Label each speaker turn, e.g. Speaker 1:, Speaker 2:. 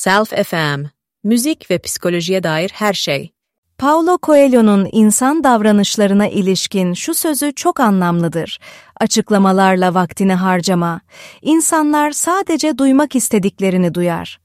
Speaker 1: Self FM, müzik ve psikolojiye dair her şey.
Speaker 2: Paulo Coelho'nun insan davranışlarına ilişkin şu sözü çok anlamlıdır. Açıklamalarla vaktini harcama. İnsanlar sadece duymak istediklerini duyar.